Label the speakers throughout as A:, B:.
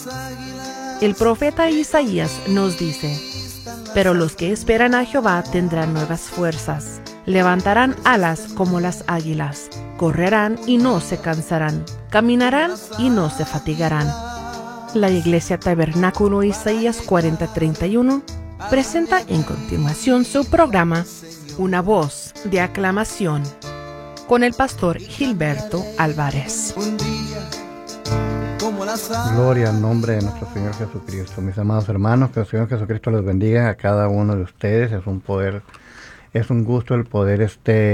A: El profeta Isaías nos dice: pero los que esperan a Jehová tendrán nuevas fuerzas, levantarán alas como las águilas, correrán y no se cansarán, caminarán y no se fatigarán. La Iglesia Tabernáculo Isaías 40:31 presenta en continuación su programa Una voz de aclamación con el pastor Gilberto Álvarez.
B: Gloria al nombre de nuestro Señor Jesucristo. Mis amados hermanos, que el Señor Jesucristo les bendiga a cada uno de ustedes. Es un gusto el poder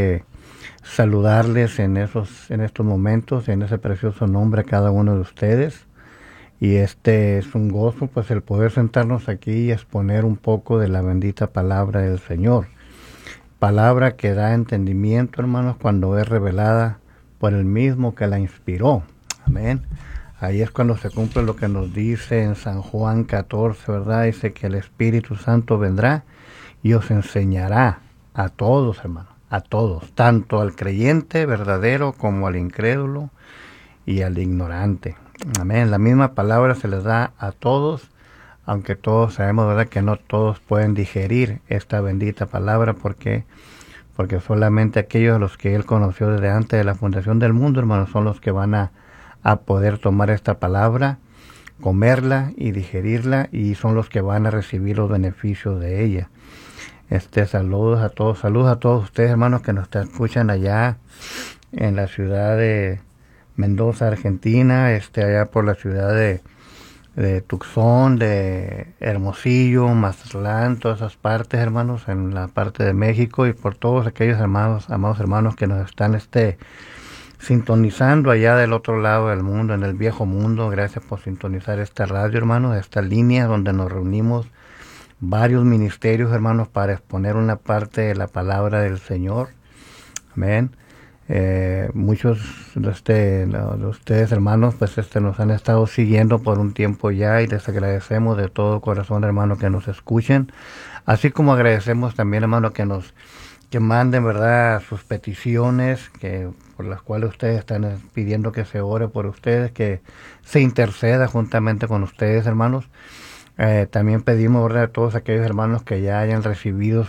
B: saludarles en estos momentos, en ese precioso nombre a cada uno de ustedes. Y es un gozo, pues, el poder sentarnos aquí y exponer un poco de la bendita palabra del Señor. Palabra que da entendimiento, hermanos, cuando es revelada por el mismo que la inspiró. Amén. Ahí es cuando se cumple lo que nos dice en San Juan 14, ¿verdad? Dice que el Espíritu Santo vendrá y os enseñará a todos, hermanos, a todos, tanto al creyente verdadero como al incrédulo y al ignorante. Amén. La misma palabra se les da a todos, aunque todos sabemos, ¿verdad?, que no todos pueden digerir esta bendita palabra, porque solamente aquellos a los que Él conoció desde antes de la fundación del mundo, hermanos, son los que van a poder tomar esta palabra, comerla y digerirla, y son los que van a recibir los beneficios de ella. Saludos a todos ustedes, hermanos, que nos escuchan allá en la ciudad de Mendoza, Argentina, allá por la ciudad de Tucson, de Hermosillo, Mazatlán, todas esas partes, hermanos, en la parte de México, y por todos aquellos amados hermanos que nos están sintonizando allá del otro lado del mundo, en el viejo mundo. Gracias por sintonizar esta radio, hermanos, esta línea donde nos reunimos varios ministerios, hermanos, para exponer una parte de la palabra del Señor. Amén. Muchos de ustedes, hermanos, pues nos han estado siguiendo por un tiempo ya, y les agradecemos de todo corazón, hermanos, que nos escuchen, así como agradecemos también, hermanos, que manden, ¿verdad?, sus peticiones, por las cuales ustedes están pidiendo que se ore por ustedes, que se interceda juntamente con ustedes, hermanos. También pedimos, ¿verdad?, a todos aquellos hermanos que ya hayan recibido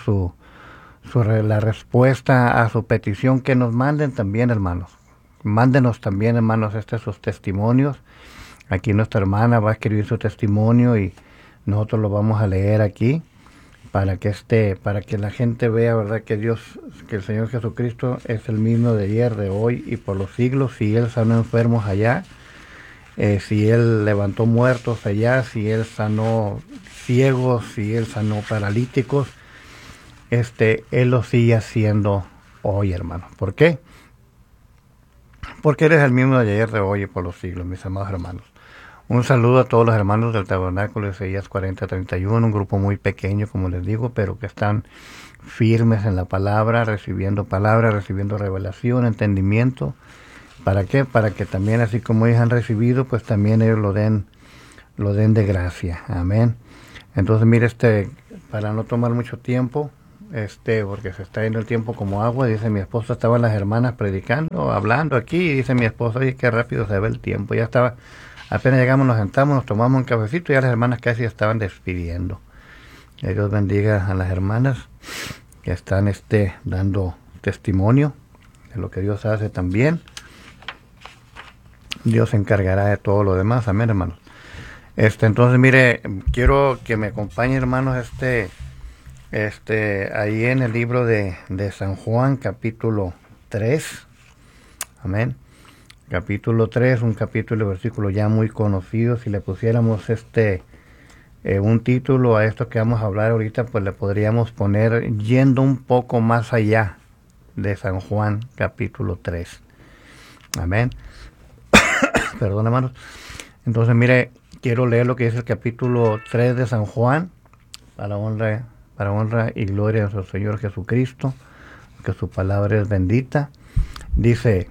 B: la respuesta a su petición, que nos manden también, hermanos. Mándenos también, hermanos, sus testimonios. Aquí nuestra hermana va a escribir su testimonio y nosotros lo vamos a leer aquí, para que la gente vea, ¿verdad?, que el Señor Jesucristo es el mismo de ayer, de hoy y por los siglos. Si Él sanó enfermos allá, si Él levantó muertos allá, si Él sanó ciegos, si Él sanó paralíticos, Él lo sigue haciendo hoy, hermano. ¿Por qué? Porque Él es el mismo de ayer, de hoy y por los siglos, mis amados hermanos. Un saludo a todos los hermanos del Tabernáculo de Isaías 40:31, un grupo muy pequeño, como les digo, pero que están firmes en la palabra, recibiendo revelación, entendimiento. ¿Para qué? Para que también, así como ellos han recibido, pues también ellos lo den de gracia. Amén. Entonces, mire, para no tomar mucho tiempo, porque se está yendo el tiempo como agua, dice mi esposa, estaban las hermanas predicando, hablando aquí, y dice mi esposa, oye, qué rápido se ve el tiempo. Ya estaba, apenas llegamos, nos sentamos, nos tomamos un cafecito, y ya las hermanas casi estaban despidiendo. Que Dios bendiga a las hermanas que están dando testimonio de lo que Dios hace también. Dios se encargará de todo lo demás. Amén, hermanos. Entonces, mire, quiero que me acompañen, hermanos, ahí en el libro de San Juan, capítulo 3. Amén. Capítulo 3, un capítulo y versículo ya muy conocido. Si le pusiéramos un título a esto que vamos a hablar ahorita, pues le podríamos poner Yendo un poco más allá de San Juan, capítulo 3. Amén. Perdón, hermanos. Entonces, mire, quiero leer lo que dice el capítulo 3 de San Juan, para honra y gloria de nuestro Señor Jesucristo, que su palabra es bendita. Dice: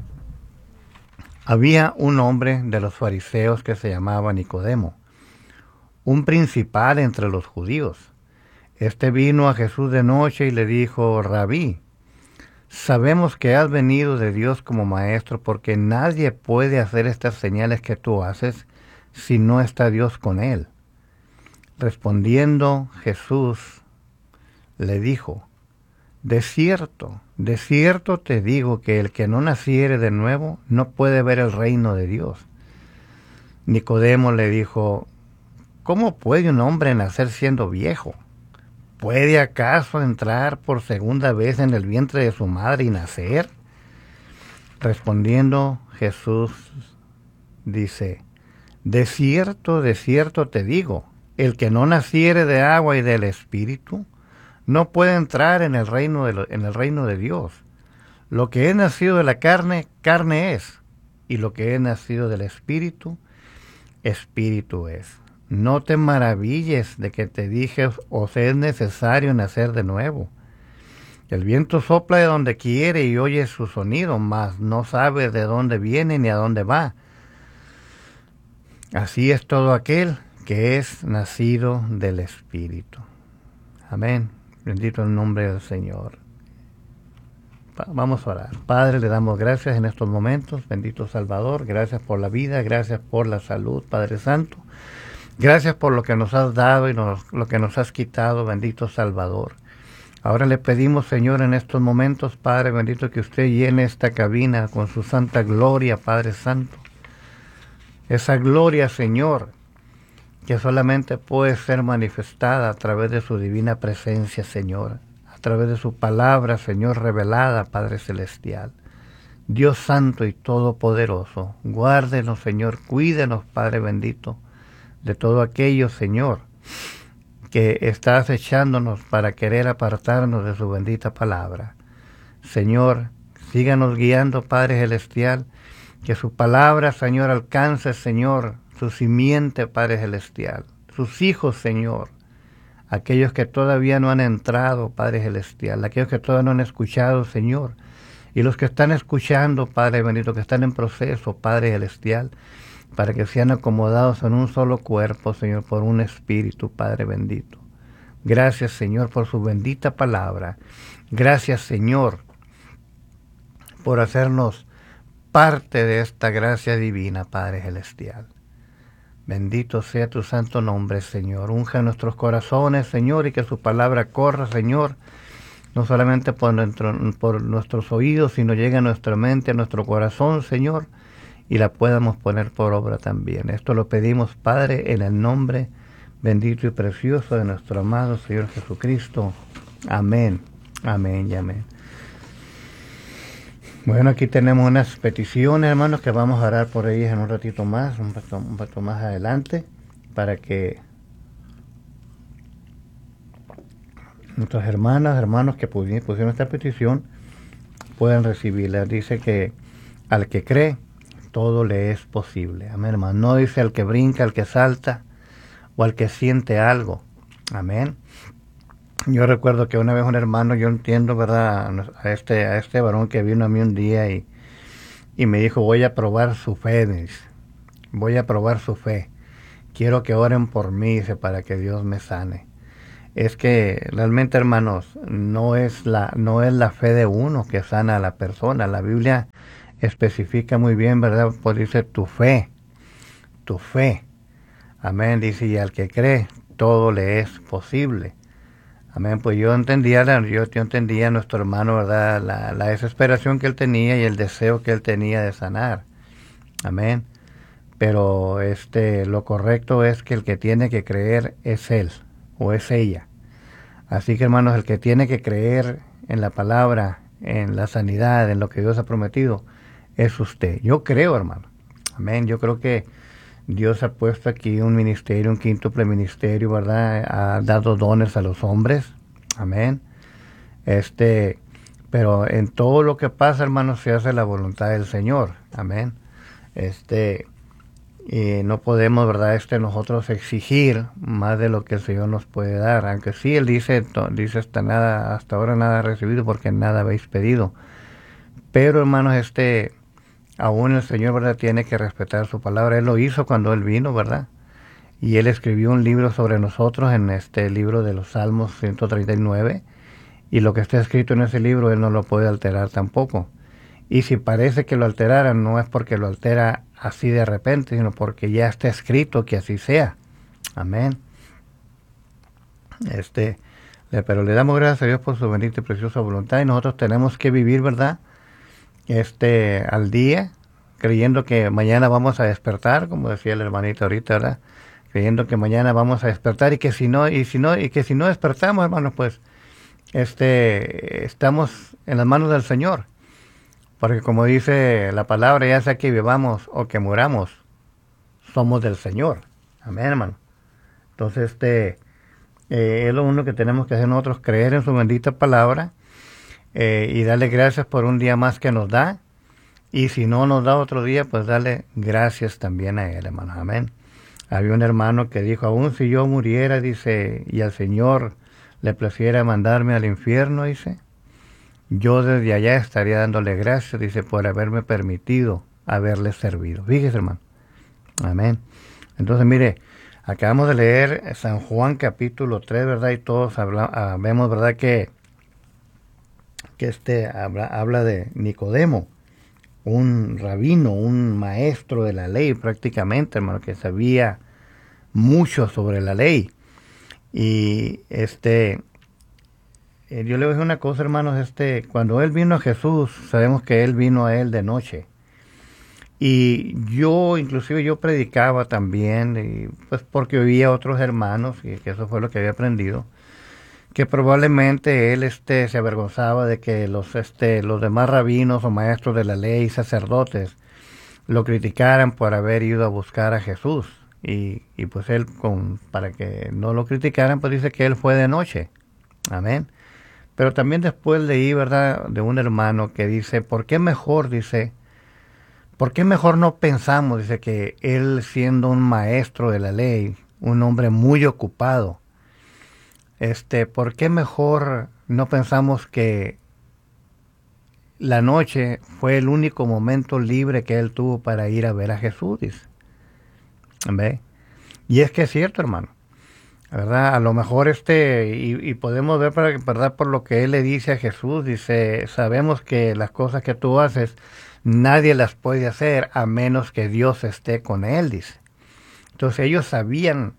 B: había un hombre de los fariseos que se llamaba Nicodemo, un principal entre los judíos. Vino a Jesús de noche y le dijo: Rabí, sabemos que has venido de Dios como maestro, porque nadie puede hacer estas señales que tú haces si no está Dios con él? Respondiendo Jesús le dijo, de cierto te digo que el que no naciere de nuevo no puede ver el reino de Dios. Nicodemo le dijo, ¿cómo puede un hombre nacer siendo viejo? ¿Puede acaso entrar por segunda vez en el vientre de su madre y nacer? Respondiendo Jesús dice, de cierto te digo, el que no naciere de agua y del Espíritu no puede entrar en el reino de Dios. Lo que es nacido de la carne, carne es, y lo que es nacido del Espíritu, Espíritu es. No te maravilles de que te dije, os es necesario nacer de nuevo. El viento sopla de donde quiere y oye su sonido, mas no sabe de dónde viene ni a dónde va. Así es todo aquel que es nacido del Espíritu. Amén. Bendito el nombre del Señor. Vamos a orar. Padre, le damos gracias en estos momentos. Bendito Salvador, gracias por la vida, gracias por la salud, Padre Santo. Gracias por lo que nos has dado y lo que nos has quitado, bendito Salvador. Ahora le pedimos, Señor, en estos momentos, Padre bendito, que usted llene esta cabina con su santa gloria, Padre Santo. Esa gloria, Señor, que solamente puede ser manifestada a través de su divina presencia, Señor, a través de su palabra, Señor, revelada, Padre Celestial. Dios Santo y Todopoderoso, guárdenos, Señor, cuídenos, Padre bendito, de todo aquello, Señor, que está acechándonos para querer apartarnos de su bendita palabra. Señor, síganos guiando, Padre Celestial, que su palabra, Señor, alcance, Señor, su simiente, Padre Celestial, sus hijos, Señor, aquellos que todavía no han entrado, Padre Celestial, aquellos que todavía no han escuchado, Señor, y los que están escuchando, Padre bendito, que están en proceso, Padre Celestial, para que sean acomodados en un solo cuerpo, Señor, por un espíritu, Padre bendito. Gracias, Señor, por su bendita palabra. Gracias, Señor, por hacernos parte de esta gracia divina, Padre Celestial. Bendito sea tu santo nombre, Señor. Unja nuestros corazones, Señor, y que su palabra corra, Señor, no solamente por nuestros oídos, sino llegue a nuestra mente, a nuestro corazón, Señor, y la podamos poner por obra también. Esto lo pedimos, Padre, en el nombre bendito y precioso de nuestro amado Señor Jesucristo. Amén, amén y amén. Bueno, aquí tenemos unas peticiones, hermanos, que vamos a orar por ellas en un ratito más, un rato más adelante, para que nuestras hermanos que pusieron esta petición puedan recibirla. Dice que al que cree, todo le es posible. Amén, hermano. No dice al que brinca, al que salta o al que siente algo. Amén. Yo recuerdo que una vez un hermano, yo entiendo, ¿verdad?, a este varón que vino a mí un día y me dijo, voy a probar su fe, dice. Voy a probar su fe. Quiero que oren por mí, dice, para que Dios me sane. Es que realmente, hermanos, no es la fe de uno que sana a la persona. La Biblia especifica muy bien, ¿verdad? Pues dice tu fe. Amén, dice, y al que cree, todo le es posible. Amén, pues yo entendía a nuestro hermano, ¿verdad? La desesperación que él tenía y el deseo que él tenía de sanar. Amén. Pero lo correcto es que el que tiene que creer es él o es ella. Así que, hermanos, el que tiene que creer en la palabra, en la sanidad, en lo que Dios ha prometido, es usted. Yo creo, hermano. Amén. Yo creo que Dios ha puesto aquí un ministerio, un quíntuple ministerio, ¿verdad? Ha dado dones a los hombres. Amén. Pero en todo lo que pasa, hermanos, se hace la voluntad del Señor. Amén. Y no podemos, ¿verdad?, nosotros exigir más de lo que el Señor nos puede dar. Aunque sí, Él dice hasta ahora nada recibido porque nada habéis pedido. Pero, hermanos, aún el Señor, ¿verdad?, tiene que respetar su palabra. Él lo hizo cuando Él vino, ¿verdad? Y Él escribió un libro sobre nosotros en este libro de los Salmos 139. Y lo que está escrito en ese libro, Él no lo puede alterar tampoco. Y si parece que lo alteraran, no es porque lo altera así de repente, sino porque ya está escrito que así sea. Amén. Pero le damos gracias a Dios por su bendita y preciosa voluntad, y nosotros tenemos que vivir, ¿verdad? Al día, creyendo que mañana vamos a despertar, como decía el hermanito ahorita, ¿verdad? Creyendo que mañana vamos a despertar, y que si no despertamos, hermanos, pues estamos en las manos del Señor. Porque como dice la palabra, ya sea que vivamos o que muramos, somos del Señor. Amén, hermano. Entonces, es lo único que tenemos que hacer nosotros, creer en su bendita palabra, y darle gracias por un día más que nos da. Y si no nos da otro día, pues darle gracias también a Él, hermano. Amén. Había un hermano que dijo, aún si yo muriera, dice, y al Señor le placiera mandarme al infierno, dice, yo desde allá estaría dándole gracias, dice, por haberme permitido haberle servido. Fíjese, hermano. Amén. Entonces, mire, acabamos de leer San Juan capítulo 3, ¿verdad? Y todos vemos, ¿verdad? Que habla de Nicodemo, un rabino, un maestro de la ley prácticamente, hermano, que sabía mucho sobre la ley. Y yo le voy a decir una cosa, hermanos, cuando él vino a Jesús, sabemos que él vino a él de noche. Y inclusive yo predicaba también, y pues porque oía a otros hermanos, y que eso fue lo que había aprendido, que probablemente él se avergonzaba de que los demás rabinos o maestros de la ley, sacerdotes, lo criticaran por haber ido a buscar a Jesús. Y pues él, para que no lo criticaran, pues dice que él fue de noche. Amén. Pero también después leí, ¿verdad?, de un hermano que dice, ¿por qué mejor no pensamos, dice, que él siendo un maestro de la ley, un hombre muy ocupado, ¿por qué mejor no pensamos que la noche fue el único momento libre que él tuvo para ir a ver a Jesús? Dice. ¿Ve? Y es que es cierto, hermano, ¿verdad? A lo mejor y podemos ver, ¿verdad?, por lo que él le dice a Jesús, dice, sabemos que las cosas que tú haces, nadie las puede hacer a menos que Dios esté con él, dice. Entonces ellos sabían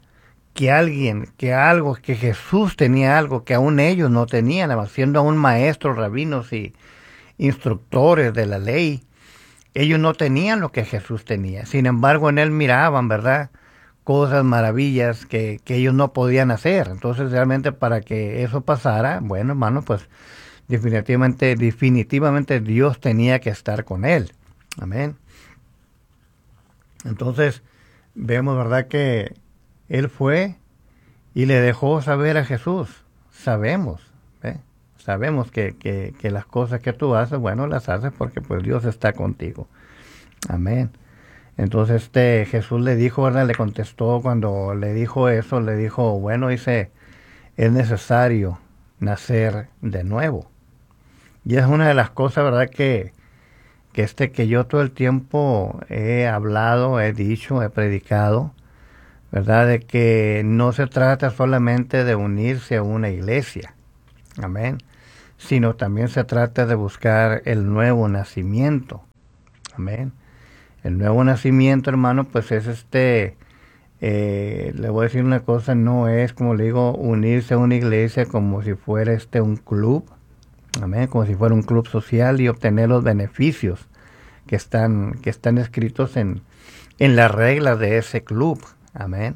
B: que Jesús tenía algo que aún ellos no tenían, siendo aún maestros, rabinos y instructores de la ley. Ellos no tenían lo que Jesús tenía. Sin embargo, en él miraban, ¿verdad?, cosas, maravillas que ellos no podían hacer. Entonces, realmente, para que eso pasara, bueno, hermano, pues definitivamente Dios tenía que estar con él. Amén. Entonces, vemos, ¿verdad?, que él fue y le dejó saber a Jesús. Sabemos que las cosas que tú haces, bueno, las haces porque pues Dios está contigo. Amén. Entonces Jesús le dijo, ¿verdad?, le contestó cuando le dijo eso, le dijo, bueno, dice, es necesario nacer de nuevo. Y es una de las cosas, ¿verdad?, que yo todo el tiempo he hablado, he dicho, he predicado, ¿verdad?, de que no se trata solamente de unirse a una iglesia, amén, sino también se trata de buscar el nuevo nacimiento, amén. El nuevo nacimiento, hermano, pues es le voy a decir una cosa, no es, como le digo, unirse a una iglesia como si fuera un club, amén, como si fuera un club social y obtener los beneficios que están escritos en las reglas de ese club, amén.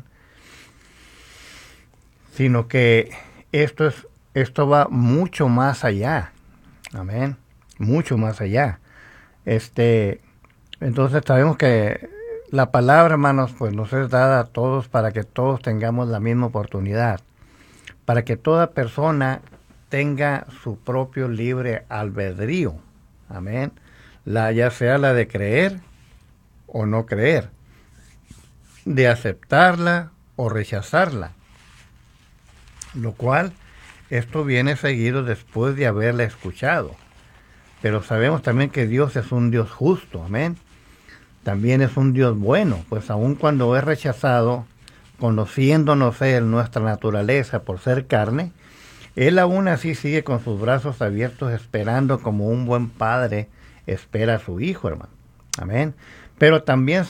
B: Sino que esto va mucho más allá, amén, mucho más allá. Entonces sabemos que la palabra, hermanos, pues nos es dada a todos para que todos tengamos la misma oportunidad, para que toda persona tenga su propio libre albedrío, amén, ya sea la de creer o no creer, de aceptarla o rechazarla, lo cual esto viene seguido después de haberla escuchado. Pero sabemos también que Dios es un Dios justo, amén. También es un Dios bueno, pues aun cuando es rechazado, conociéndonos Él, nuestra naturaleza, por ser carne, Él aún así sigue con sus brazos abiertos, esperando como un buen padre espera a su hijo, hermano. Amén. Pero también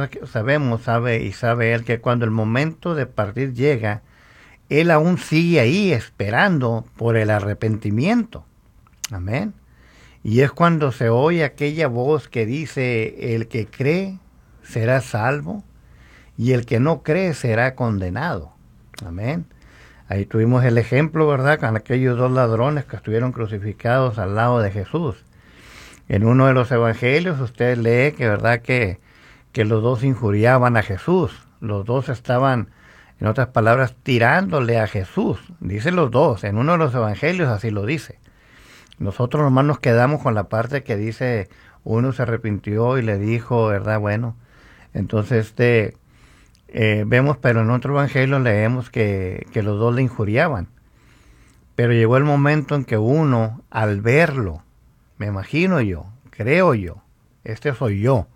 B: sabe él que cuando el momento de partir llega, él aún sigue ahí esperando por el arrepentimiento. Amén. Y es cuando se oye aquella voz que dice, el que cree será salvo y el que no cree será condenado. Amén. Ahí tuvimos el ejemplo, ¿verdad?, con aquellos dos ladrones que estuvieron crucificados al lado de Jesús. En uno de los evangelios usted lee que, ¿verdad?, que los dos injuriaban a Jesús. Los dos estaban, en otras palabras, tirándole a Jesús. Dice los dos, en uno de los evangelios así lo dice. Nosotros nomás nos quedamos con la parte que dice, uno se arrepintió y le dijo, ¿verdad? Bueno, entonces vemos, pero en otro evangelio leemos que los dos le injuriaban. Pero llegó el momento en que uno, al verlo, me imagino yo, creo yo, este soy yo,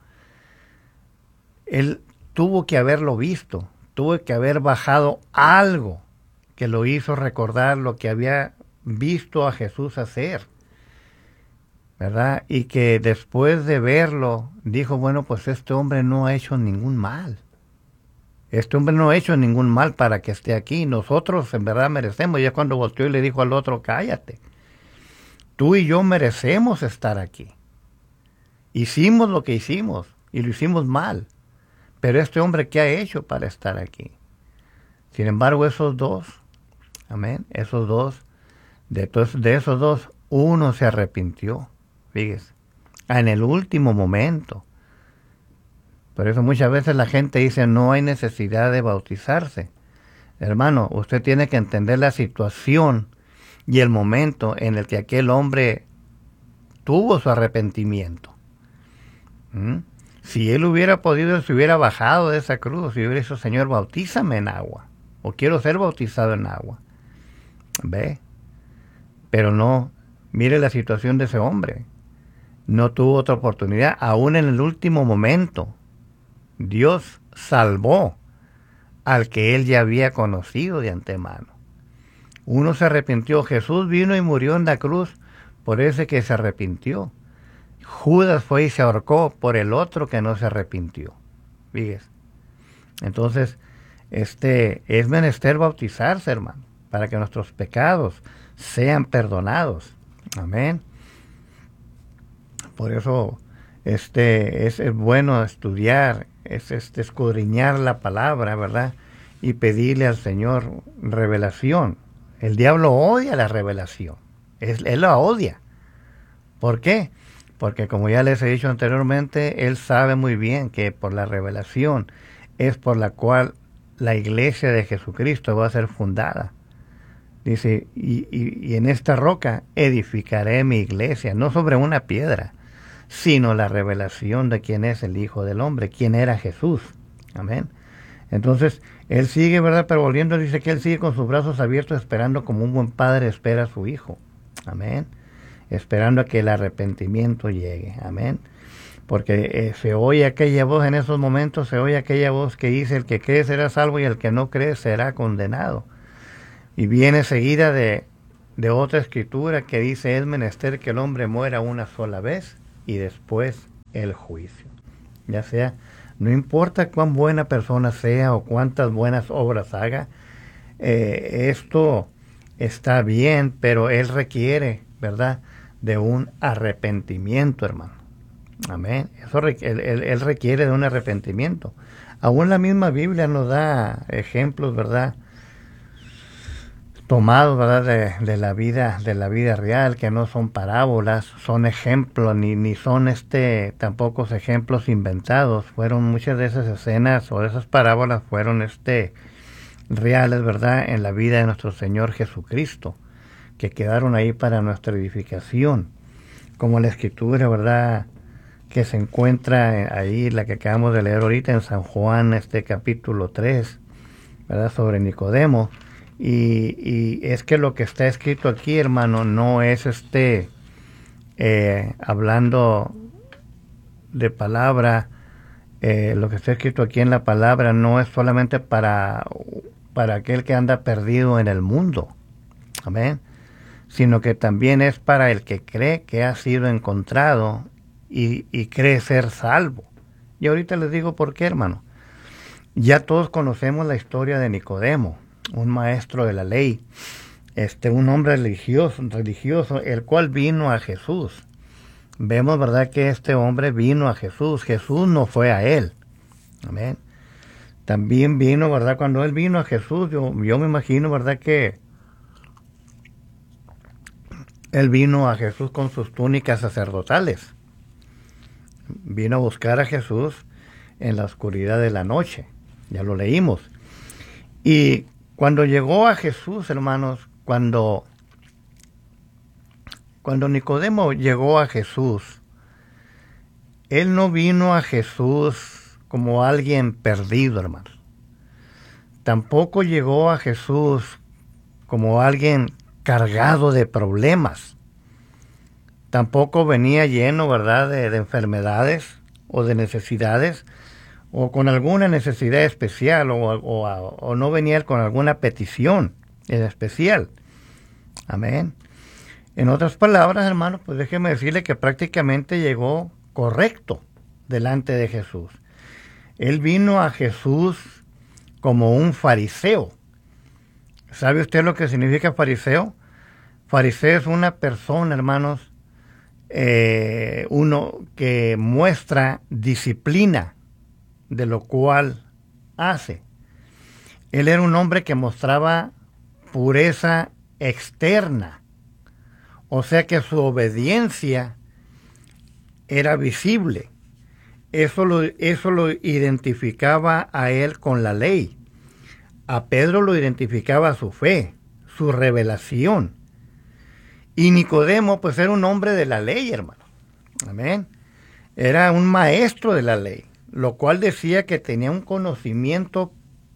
B: él tuvo que haberlo visto, tuvo que haber bajado algo que lo hizo recordar lo que había visto a Jesús hacer, ¿verdad? Y que después de verlo, dijo, bueno, pues este hombre no ha hecho ningún mal. Este hombre no ha hecho ningún mal para que esté aquí. Nosotros en verdad merecemos. Ya cuando volteó y le dijo al otro, cállate. Tú y yo merecemos estar aquí. Hicimos lo que hicimos y lo hicimos mal. Pero este hombre, ¿qué ha hecho para estar aquí? Sin embargo, esos dos, amén, esos dos, de esos dos, uno se arrepintió, fíjese, en el último momento. Por eso muchas veces la gente dice, no hay necesidad de bautizarse. Hermano, usted tiene que entender la situación y el momento en el que aquel hombre tuvo su arrepentimiento. Si él hubiera podido, se hubiera bajado de esa cruz, si hubiera dicho, Señor, bautízame en agua, o quiero ser bautizado en agua. ¿Ve? Pero no, mire la situación de ese hombre. No tuvo otra oportunidad, aún en el último momento. Dios salvó al que él ya había conocido de antemano. Uno se arrepintió, Jesús vino y murió en la cruz por ese que se arrepintió. Judas fue y se ahorcó por el otro que no se arrepintió. Fíjese. Entonces, es menester bautizarse, hermano, para que nuestros pecados sean perdonados. Amén. Por eso es bueno estudiar, es escudriñar la palabra, ¿verdad? Y pedirle al Señor revelación. El diablo odia la revelación. Él la odia. ¿Por qué? Porque como ya les he dicho anteriormente, él sabe muy bien que por la revelación es por la cual la iglesia de Jesucristo va a ser fundada. Dice, y en esta roca edificaré mi iglesia, no sobre una piedra, sino la revelación de quién es el Hijo del Hombre, quién era Jesús. Amén. Entonces, él sigue, ¿verdad? Pero volviendo, dice que él sigue con sus brazos abiertos, esperando como un buen padre espera a su hijo. Amén. Esperando a que el arrepentimiento llegue. Amén. Porque se oye aquella voz en esos momentos, se oye aquella voz que dice, el que cree será salvo y el que no cree será condenado. Y viene seguida de otra escritura que dice, es menester que el hombre muera una sola vez y después el juicio. Ya sea, no importa cuán buena persona sea o cuántas buenas obras haga, esto está bien, pero él requiere, ¿verdad?, de un arrepentimiento, hermano. Amén. Él requiere de un arrepentimiento. Aún la misma Biblia nos da ejemplos, ¿verdad?, tomados, ¿verdad?, de la vida real, que no son parábolas, son ejemplos, ni son tampoco ejemplos inventados. Fueron muchas de esas escenas o de esas parábolas fueron reales, ¿verdad?, en la vida de nuestro Señor Jesucristo, que quedaron ahí para nuestra edificación, como la escritura, ¿verdad?, que se encuentra ahí, la que acabamos de leer ahorita en San Juan, capítulo 3, ¿verdad?, sobre Nicodemo. Y es que lo que está escrito aquí, hermano, no es hablando de palabra, lo que está escrito aquí en la palabra no es solamente para aquel que anda perdido en el mundo, amén, sino que también es para el que cree que ha sido encontrado y cree ser salvo. Y ahorita les digo por qué, hermano. Ya todos conocemos la historia de Nicodemo, un maestro de la ley, un hombre religioso, el cual vino a Jesús. Vemos, ¿verdad?, que este hombre vino a Jesús. Jesús no fue a él. Amén. También vino, ¿verdad? Cuando él vino a Jesús, yo me imagino, ¿verdad?, que él vino a Jesús con sus túnicas sacerdotales. Vino a buscar a Jesús en la oscuridad de la noche. Ya lo leímos. Y cuando llegó a Jesús, hermanos, cuando Nicodemo llegó a Jesús, él no vino a Jesús como alguien perdido, hermanos. Tampoco llegó a Jesús como alguien cargado de problemas. Tampoco venía lleno, ¿verdad?, de enfermedades o de necesidades, o con alguna necesidad especial, o no venía él con alguna petición en especial. Amén. En otras palabras, hermanos, pues déjeme decirle que prácticamente llegó correcto delante de Jesús. Él vino a Jesús como un fariseo. ¿Sabe usted lo que significa fariseo? Fariseo es una persona, hermanos, uno que muestra disciplina de lo cual hace. Él era un hombre que mostraba pureza externa, o sea que su obediencia era visible. Eso lo identificaba a él con la ley. A Pedro lo identificaba su fe, su revelación. Y Nicodemo, pues era un hombre de la ley, hermano. Amén. Era un maestro de la ley, lo cual decía que tenía un conocimiento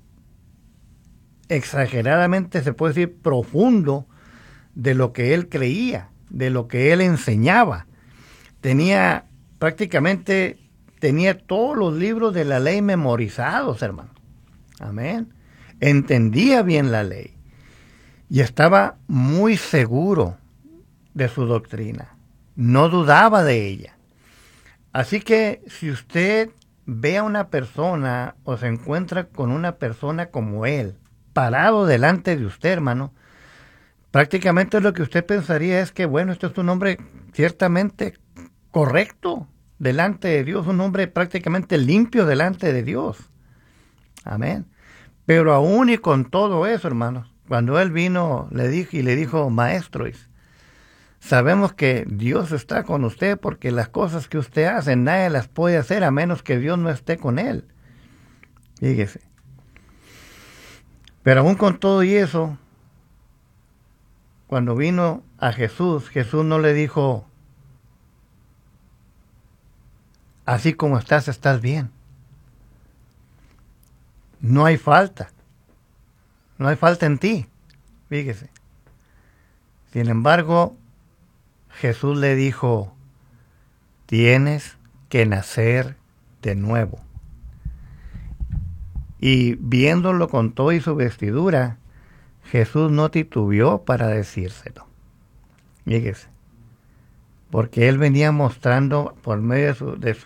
B: exageradamente, se puede decir, profundo de lo que él creía, de lo que él enseñaba. Prácticamente tenía todos los libros de la ley memorizados, hermano. Amén. Entendía bien la ley y estaba muy seguro de su doctrina. No dudaba de ella. Así que si usted ve a una persona o se encuentra con una persona como él, parado delante de usted, hermano, prácticamente lo que usted pensaría es que, bueno, este es un hombre ciertamente correcto delante de Dios, un hombre prácticamente limpio delante de Dios. Amén. Pero aún y con todo eso, hermanos, cuando él vino, le dijo, maestro, sabemos que Dios está con usted porque las cosas que usted hace, nadie las puede hacer a menos que Dios no esté con él. Fíjese. Pero aún con todo y eso, cuando vino a Jesús, Jesús no le dijo, así como estás bien. No hay falta en ti, fíjese. Sin embargo, Jesús le dijo, tienes que nacer de nuevo. Y viéndolo con todo y su vestidura, Jesús no titubeó para decírselo. Fíjese, porque él venía mostrando por medio de su